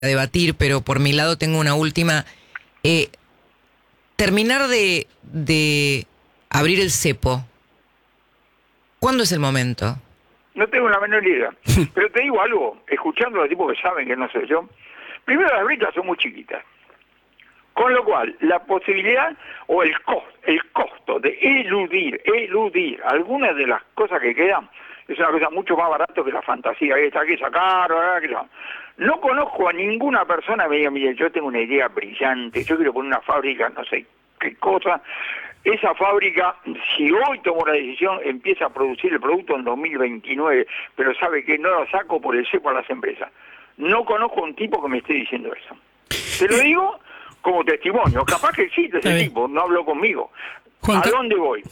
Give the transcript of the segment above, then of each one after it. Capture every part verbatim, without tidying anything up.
debatir, pero por mi lado tengo una última. Eh, terminar de, de abrir el cepo, ¿cuándo es el momento? No tengo la menor idea. Pero te digo algo, escuchando a los tipos que saben que no soy yo. Primero, las brechas son muy chiquitas. Con lo cual, la posibilidad o el costo, el costo de eludir, eludir algunas de las cosas que quedan, es una cosa mucho más barata que la fantasía. Esta que sacar, ¿verdad? Que no. no conozco a ninguna persona que me diga, mire, yo tengo una idea brillante, yo quiero poner una fábrica, no sé qué cosa. Esa fábrica, si hoy tomo la decisión, empieza a producir el producto en dos mil veintinueve, pero sabe que no lo saco por el cepo a las empresas. No conozco a un tipo que me esté diciendo eso. Te lo digo como testimonio. Capaz que existe ese tipo, no habló conmigo. ¿A dónde voy?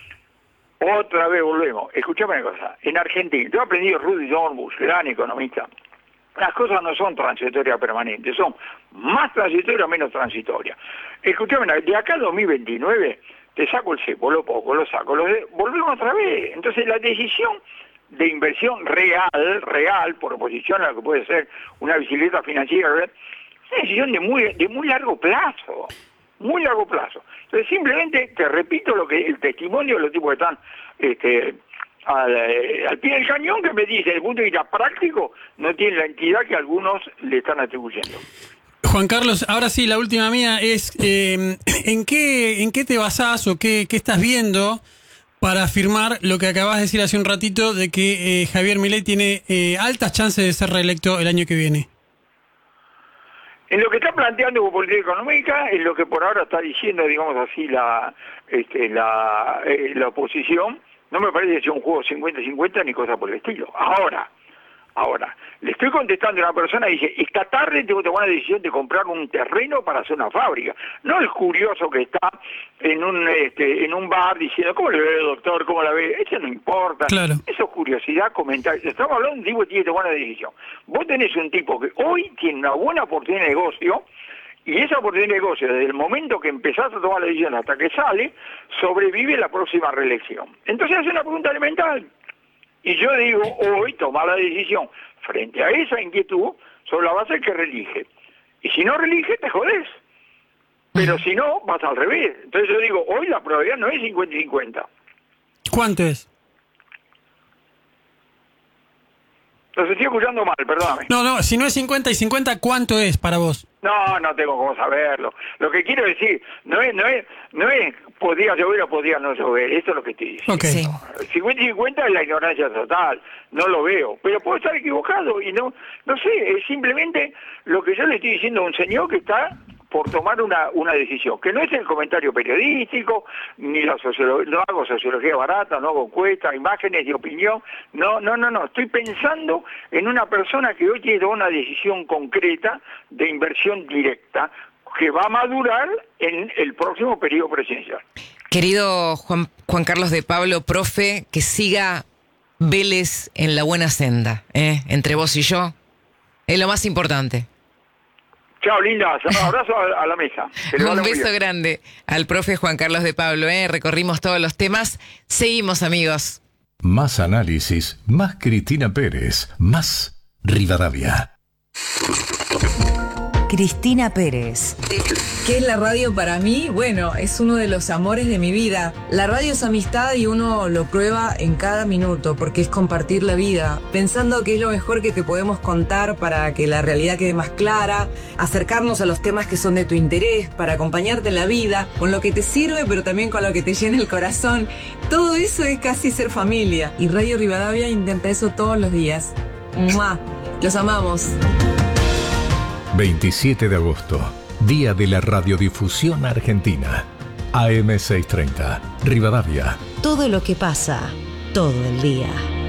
Otra vez volvemos. Escuchame una cosa. En Argentina, yo he aprendido Rudy Dornbusch, gran economista. Las cosas no son transitorias permanentes, son más transitorias o menos transitorias. Escuchame, de acá al dos mil veintinueve te saco el cepo, lo poco, lo saco, lo de... volvemos otra vez. Entonces la decisión de inversión real, real, por oposición a lo que puede ser una bicicleta financiera, es una decisión de muy, de muy largo plazo, muy largo plazo. Entonces simplemente te repito lo que el testimonio de los tipos que están este, al, eh, al pie del cañón, que me dice, desde el punto de vista práctico, no tiene la entidad que algunos le están atribuyendo. Juan Carlos, ahora sí, la última mía es, eh, ¿en qué en qué te basás o qué, qué estás viendo para afirmar lo que acabas de decir hace un ratito de que eh, Javier Milei tiene eh, altas chances de ser reelecto el año que viene? En lo que está planteando como política económica, en lo que por ahora está diciendo, digamos así, la este, la, eh, la oposición, no me parece que sea un juego cincuenta cincuenta ni cosa por el estilo. Ahora, ahora, le estoy contestando a una persona y dice, esta tarde tengo que tomar la decisión de comprar un terreno para hacer una fábrica. No el curioso que está en un este, en un bar diciendo, ¿cómo le ve, doctor? ¿Cómo la ve? Eso no importa. Claro. Eso es curiosidad, comentario. Estamos hablando de un tipo que tiene que tomar una decisión. Vos tenés un tipo que hoy tiene una buena oportunidad de negocio, y esa oportunidad de negocio, desde el momento que empezás a tomar la decisión hasta que sale, sobrevive la próxima reelección. Entonces hace una pregunta elemental. Y yo digo, hoy tomar la decisión frente a esa inquietud sobre la base que reelige. Y si no reelige, te jodés. Pero si no, vas al revés. Entonces yo digo, hoy la probabilidad no es cincuenta y cincuenta. ¿Cuánto es? Los estoy escuchando mal, perdóname. No, no, si no es cincuenta y cincuenta, ¿cuánto es para vos? No, no tengo cómo saberlo. Lo que quiero decir, no es, no es, no es podía llover o podía no llover, esto es lo que estoy diciendo. Okay. Sí. cincuenta y cincuenta es la ignorancia total, no lo veo, pero puedo estar equivocado y no, no sé, es simplemente lo que yo le estoy diciendo a un señor que está por tomar una, una decisión, que no es el comentario periodístico, ni la sociología, no hago sociología barata, no hago encuestas, imágenes de opinión, no, no, no, no, estoy pensando en una persona que hoy tiene una decisión concreta de inversión directa que va a madurar en el próximo periodo presidencial. Querido Juan, Juan Carlos de Pablo, profe, que siga Vélez en la buena senda, ¿eh? Entre vos y yo, es lo más importante. Chao, linda. Un abrazo a, a la mesa. Un beso grande al profe Juan Carlos de Pablo. ¿eh? Recorrimos todos los temas. Seguimos, amigos. Más análisis, más Cristina Pérez, más Rivadavia. Cristina Pérez. ¿Qué es la radio para mí? Bueno, es uno de los amores de mi vida. La radio es amistad y uno lo prueba en cada minuto porque es compartir la vida, pensando que es lo mejor que te podemos contar para que la realidad quede más clara, acercarnos a los temas que son de tu interés, para acompañarte en la vida, con lo que te sirve pero también con lo que te llena el corazón. Todo eso es casi ser familia y Radio Rivadavia intenta eso todos los días. ¡Mua! Los amamos. veintisiete de agosto, Día de la Radiodifusión Argentina. A M seiscientos treinta, Rivadavia. Todo lo que pasa, todo el día.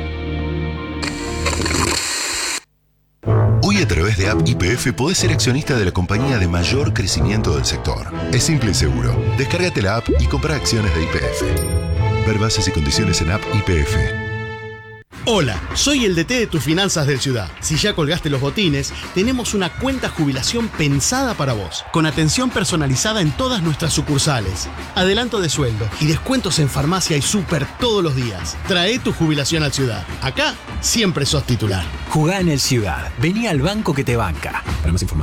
Hoy a través de App Y P F podés ser accionista de la compañía de mayor crecimiento del sector. Es simple y seguro. Descárgate la app y compra acciones de Y P F. Ver bases y condiciones en App Y P F. Hola, soy el D T de tus finanzas del Ciudad. Si ya colgaste los botines, tenemos una cuenta jubilación pensada para vos, con atención personalizada en todas nuestras sucursales, adelanto de sueldo y descuentos en farmacia y súper todos los días. Trae tu jubilación al Ciudad. Acá siempre sos titular. Jugá en el Ciudad. Vení al banco que te banca. Para más información